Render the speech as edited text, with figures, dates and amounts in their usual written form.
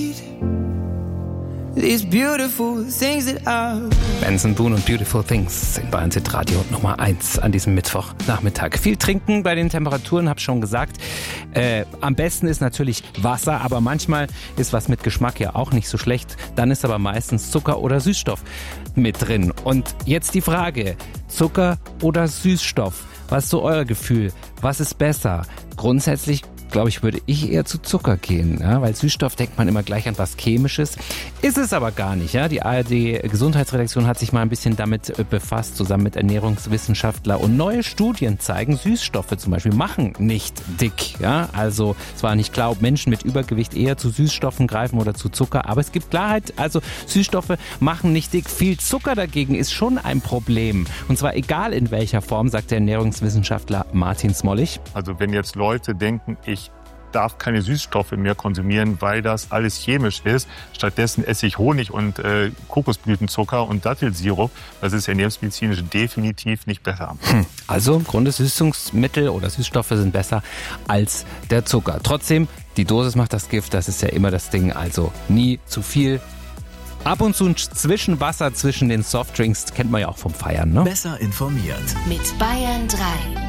These beautiful things that I... Benson Boone und Beautiful Things in Bayern Hit Radio Nummer 1 an diesem Mittwochnachmittag. Viel trinken bei den Temperaturen, hab schon gesagt. Am besten ist natürlich Wasser, aber manchmal ist was mit Geschmack ja auch nicht so schlecht. Dann ist aber meistens Zucker oder Süßstoff mit drin. Und jetzt die Frage, Zucker oder Süßstoff? Was ist so euer Gefühl? Was ist besser? Grundsätzlich glaube ich, würde ich eher zu Zucker gehen, ja, weil Süßstoff denkt man immer gleich an was Chemisches. Ist es aber gar nicht. Ja. Die ARD-Gesundheitsredaktion hat sich mal ein bisschen damit befasst, zusammen mit Ernährungswissenschaftler. Und neue Studien zeigen, Süßstoffe zum Beispiel machen nicht dick. Ja. Also zwar nicht klar, ob Menschen mit Übergewicht eher zu Süßstoffen greifen oder zu Zucker, aber es gibt Klarheit. Also Süßstoffe machen nicht dick. Viel Zucker dagegen ist schon ein Problem. Und zwar egal in welcher Form, sagt der Ernährungswissenschaftler Martin Smollig. Also wenn jetzt Leute denken, ich darf keine Süßstoffe mehr konsumieren, weil das alles chemisch ist. Stattdessen esse ich Honig und Kokosblütenzucker und Dattelsirup. Das ist ernährungsmedizinisch definitiv nicht besser. Also im Grunde Süßungsmittel oder Süßstoffe sind besser als der Zucker. Trotzdem, die Dosis macht das Gift, das ist ja immer das Ding. Also nie zu viel. Ab und zu ein Zwischenwasser zwischen den Softdrinks, kennt man ja auch vom Feiern, ne? Besser informiert mit Bayern 3.